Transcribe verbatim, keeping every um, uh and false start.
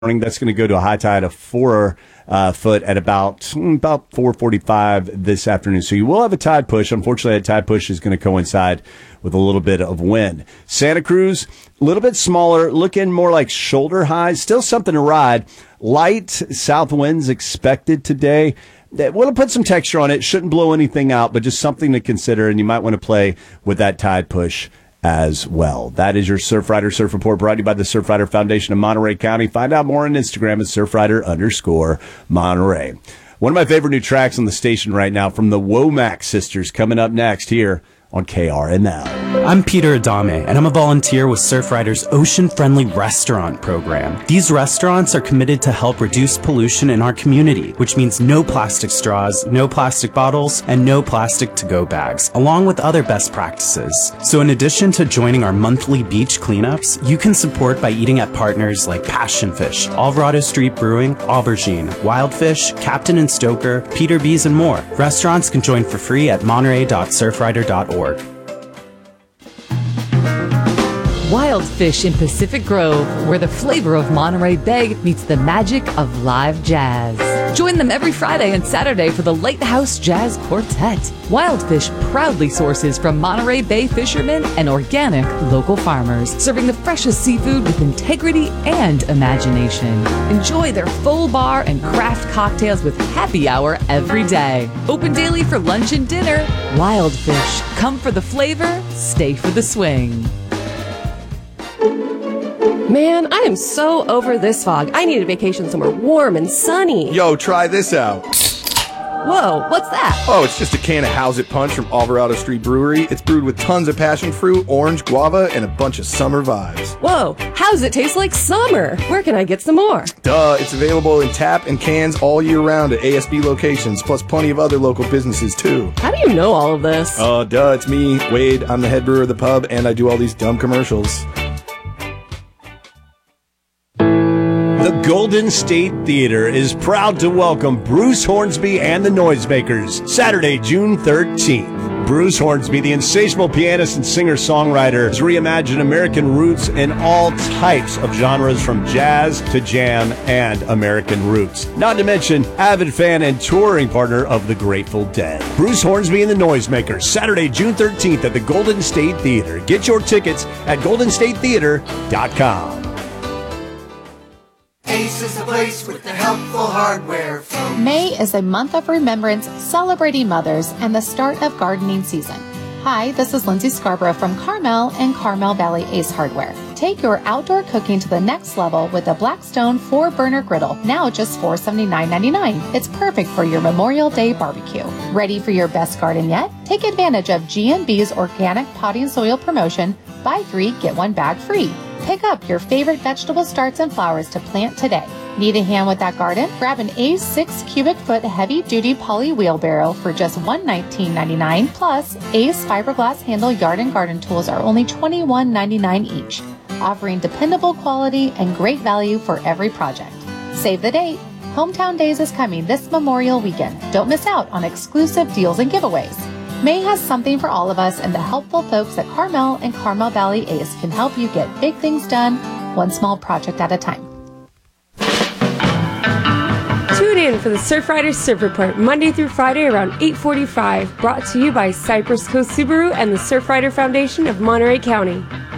That's going to go to a high tide of four uh, foot at about about four forty-five this afternoon. So you will have a tide push. Unfortunately, that tide push is going to coincide with a little bit of wind. Santa Cruz, a little bit smaller, looking more like shoulder highs. Still something to ride. Light south winds expected today. That will put some texture on it. Shouldn't blow anything out, but just something to consider. And you might want to play with that tide push as well. That is your Surfrider Surf Report, brought to you by the Surfrider Foundation of Monterey County. Find out more on Instagram at Surfrider underscore Monterey. One of my favorite new tracks on the station right now from the Womack Sisters coming up next here on K R M L. I'm Peter Adame, and I'm a volunteer with Surfrider's Ocean-Friendly Restaurant program. These restaurants are committed to help reduce pollution in our community, which means no plastic straws, no plastic bottles, and no plastic to-go bags, along with other best practices. So in addition to joining our monthly beach cleanups, you can support by eating at partners like Passion Fish, Alvarado Street Brewing, Aubergine, Wildfish, Captain and Stoker, Peter B's, and more. Restaurants can join for free at monterey dot surfrider dot org. Wildfish in Pacific Grove, where the flavor of Monterey Bay meets the magic of live jazz. Join them every Friday and Saturday for the Lighthouse Jazz Quartet. Wildfish proudly sources from Monterey Bay fishermen and organic local farmers, serving the freshest seafood with integrity and imagination. Enjoy their full bar and craft cocktails with happy hour every day. Open daily for lunch and dinner. Wildfish, come for the flavor, stay for the swing. Man, I am so over this fog. I need a vacation somewhere warm and sunny. Yo, try this out. Whoa, what's that? Oh, it's just a can of How's It Punch from Alvarado Street Brewery. It's brewed with tons of passion fruit, orange, guava, and a bunch of summer vibes. Whoa, how's it taste like summer? Where can I get some more? Duh, it's available in tap and cans all year round at A S B locations, plus plenty of other local businesses, too. How do you know all of this? Uh, duh, it's me, Wade. I'm the head brewer of the pub, and I do all these dumb commercials. The Golden State Theater is proud to welcome Bruce Hornsby and the Noisemakers Saturday, June thirteenth. Bruce Hornsby, the insatiable pianist and singer-songwriter, has reimagined American roots in all types of genres from jazz to jam and American roots. Not to mention, avid fan and touring partner of the Grateful Dead. Bruce Hornsby and the Noisemakers, Saturday, June thirteenth at the Golden State Theater. Get your tickets at golden state theater dot com. Ace is the place with the helpful hardware. Folks. May is a month of remembrance celebrating mothers and the start of gardening season. Hi, this is Lindsay Scarborough from Carmel and Carmel Valley Ace Hardware. Take your outdoor cooking to the next level with the Blackstone four burner griddle, now just four seventy-nine ninety-nine. It's perfect for your Memorial Day barbecue. Ready for your best garden yet? Take advantage of G and B's organic potting soil promotion. Buy three, get one bag free. Pick up your favorite vegetable starts and flowers to plant today. Need a hand with that garden? Grab an Ace six cubic foot heavy duty poly wheelbarrow for just one nineteen ninety-nine. Plus, Ace fiberglass handle yard and garden tools are only twenty-one ninety-nine each, offering dependable quality and great value for every project. Save the date. Hometown Days is coming this Memorial weekend. Don't miss out on exclusive deals and giveaways. May has something for all of us, and the helpful folks at Carmel and Carmel Valley Ace can help you get big things done, one small project at a time. Tune in for the Surfrider Surf Report Monday through Friday around eight forty-five, brought to you by Cypress Coast Subaru and the Surfrider Foundation of Monterey County.